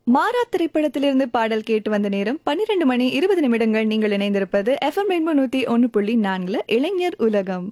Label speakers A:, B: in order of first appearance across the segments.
A: மாறா திரைப்படத்திலிருந்து பாடல் கேட்டு வந்த நேரம் 12 மணி 20 நிமிடங்கள். நீங்கள் இணைந்திருப்பது எஃப்எம் ரெயின்போ 101.4 இளைஞர் உலகம்.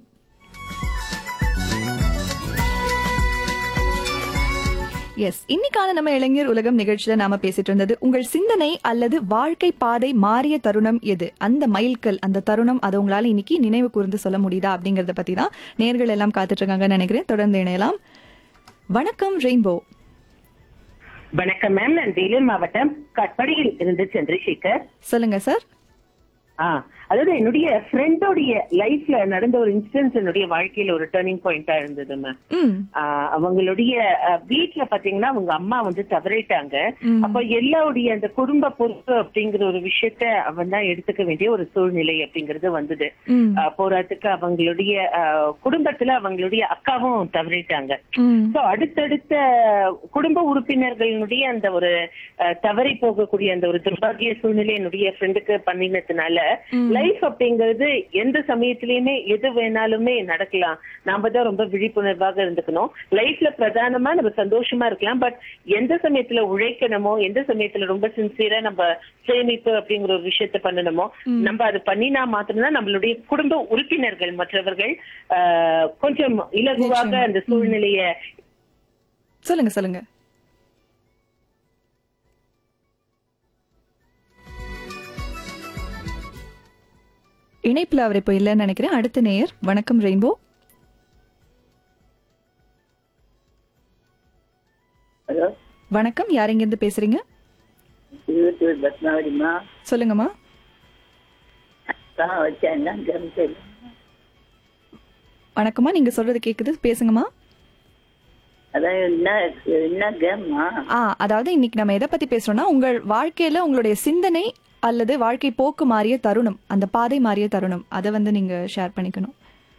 A: எஸ், இன்னைக்கான நம்ம இளைஞர் உலகம் நிகழ்ச்சியில நாம பேசிட்டு இருந்தது உங்கள் சிந்தனை அல்லது வாழ்க்கை பாதை மாறிய தருணம் எது, அந்த மைல்கல், அந்த தருணம், அதை உங்களால இன்னைக்கு நினைவு கூர்ந்து சொல்ல முடியுதா அப்படிங்கறத பத்தி தான் நேர்கள் எல்லாம் காத்துட்டு இருக்காங்கன்னு நினைக்கிறேன். தொடர்ந்து இணையலாம். வணக்கம் ரெயின்போ.
B: வணக்கம் மேம், நான் வேலூர் மாவட்டம் கட்படியில் இருந்து சந்திரசேகர்.
A: சொல்லுங்க சார்.
B: அதாவது என்னுடைய ஃப்ரெண்டோடைய லைஃப்ல நடந்த ஒரு இன்சிடென்ட் என்னுடைய வாழ்க்கையில ஒரு டர்னிங் பாயிண்டா இருந்தது மேம். அவங்களுடைய வீட்டுல பாத்தீங்கன்னா அவங்க அம்மா வந்து தவறிட்டாங்க. அப்ப எல்லாருடைய அந்த குடும்ப பொறுப்பு அப்படிங்கிற ஒரு விஷயத்த அவன் தான் எடுத்துக்க வேண்டிய ஒரு சூழ்நிலை அப்படிங்கறது வந்தது. போராத்துக்கு அவங்களுடைய குடும்பத்துல அவங்களுடைய அக்காவும் தவறிட்டாங்க. சோ அடுத்தடுத்த குடும்ப உறுப்பினர்களுடைய அந்த ஒரு தவறி போகக்கூடிய அந்த ஒரு துர்பாகிய சூழ்நிலை என்னுடைய ஃப்ரெண்டுக்கு பண்ணினதுனால லைஃப் அப்படிங்கிறது எந்த சமயத்திலயுமே எது வேணாலுமே நடக்கலாம். நாம தான் ரொம்ப விழிப்புணர்வாக இருந்துக்கணும். லைஃப்ல பிரதானமா நம்ம சந்தோஷமா இருக்கலாம். பட் எந்த சமயத்துல உழைக்கணுமோ, எந்த சமயத்துல ரொம்ப சின்சியரா நம்ம சேமிப்பு அப்படிங்கிற ஒரு விஷயத்த பண்ணணுமோ, நம்ம அது பண்ணினா மாத்திரம்தான் நம்மளுடைய குடும்ப உறுப்பினர்கள் மற்றவர்கள் கொஞ்சம் இலகுவாக அந்த சூழ்நிலைய.
A: சொல்லுங்க சொல்லுங்க. இணைப்புல அவர் இப்போ இல்லைன்னு நினைக்கிறேன். அடுத்த நேயர். வணக்கம் ரெயின்போ.
C: ஹலோ,
A: வணக்கம். யார் எங்க இருந்து பேசுறீங்க?
C: பத்மாவதிமா.
A: சொல்லுங்கம்மா. வணக்கம்மா, நீங்க சொல்றது கேக்குது, பேசுங்கம்மா. அதாவது இன்னைக்கு நம்ம எதை பத்தி பேசுறோம்னா, உங்கள் வாழ்க்கையில உங்களுடைய சிந்தனை அல்லது வாழ்க்கை போக்கு மாறிய தருணம், அந்த பாதை மாறிய தருணம், அதை வந்து நீங்க ஷேர் பண்ணிக்கணும்.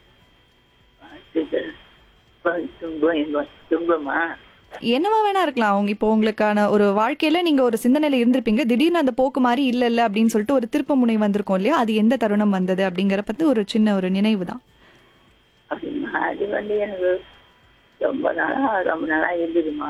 A: என்னவா வேணா இருக்கலாம். அவங்க இப்போ உங்களுக்கான ஒரு வாழ்க்கையில நீங்க ஒரு சிந்தனையில இருந்திருப்பீங்க, திடீர்னு அந்த போக்கு மாறி இல்ல அப்படின்னு சொல்லிட்டு ஒரு திருப்ப முனை வந்திருக்கும் இல்லையா, அது எந்த தருணம் வந்தது அப்படிங்கிற பத்தி ஒரு சின்ன ஒரு நினைவு தான்.
C: அது வந்து எனக்கு ரொம்ப நாளா இருந்துதுமா.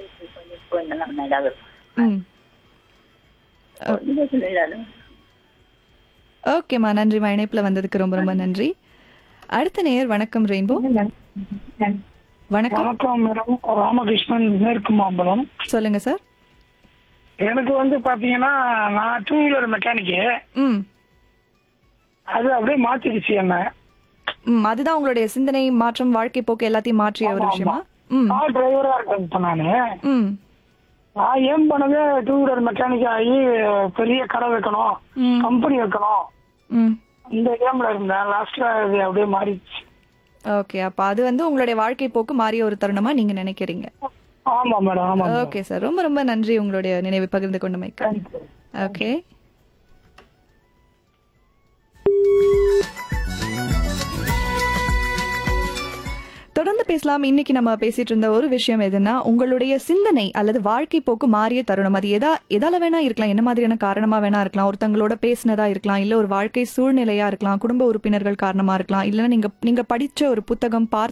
A: ஓகேம்மா, நன்றிம்மா. இணைப்புல வந்ததுக்கு ரொம்ப ரொம்ப நன்றி. அடுத்த நேயர். வணக்கம் ரெயின்போ. வணக்கம்.
D: வணக்கம் மேடம், ராமகிருஷ்ணன், மேற்கு மாம்பலம்.
A: சொல்லுங்க சார்.
D: எனக்கு வந்து பாத்தீங்கன்னா நான் 2 வீலர் மெக்கானிக்கு. அது அப்படியே மாத்திடுச்சு என்ன.
A: அதுதான் உங்களுடைய சிந்தனை மாற்றம், வாழ்க்கை போக்கு எல்லாத்தையும் மாற்றிய ஒரு விஷயமா?
D: கார் டிரைவரா இருக்கேன் இப்ப நானு. நான் ஏன் பண்ணது 2 வீலர் மெக்கானிக் ஆகி பெரிய கடை வைக்கணும், கம்பெனி வைக்கணும், இந்த ஏம்ல இருந்தேன். லாஸ்ட்ல அது அப்படியே மாறிடுச்சு.
A: ஓகே, அப்ப அது வந்து உங்களுடைய வாழ்க்கை போக்கு மாறிய ஒரு தருணமா நீங்க நினைக்கிறீங்க?
D: ஆமா மேடம், ஆமா.
A: ஓகே சார், ரொம்ப ரொம்ப நன்றி உங்களுடைய நினைவை பகிர்ந்து கொண்டமைக்கு. ஓகே. தொடர்ந்து பேசலாம். இன்னைக்கு நம்ம பேசிட்டு இருந்த ஒரு விஷயம் எதுன்னா, உங்களுடைய சிந்தனை அல்லது வாழ்க்கை போக்கு மாறிய தருணம். அது எதால வேணா இருக்கலாம், என்ன மாதிரியான காரணமா வேணா இருக்கலாம். ஒருத்தங்களோட பேசினதா இருக்கலாம், இல்ல ஒரு வாழ்க்கை சூழ்நிலையா இருக்கலாம், குடும்ப உறுப்பினர்கள் காரணமா இருக்கலாம், இல்ல நீங்க படிச்ச ஒரு புத்தகம், பார்த்த